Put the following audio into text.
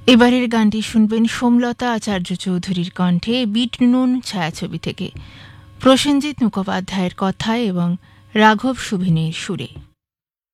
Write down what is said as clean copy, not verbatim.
এবারের গানটি শুনবেন সোমলতা আচার্য চৌধুরীর কণ্ঠে বিট নুন ছায়াছবি থেকে, প্রসেনজিৎ মুখোপাধ্যায়ের কথায় এবং রাঘব সুভিনের সুরে।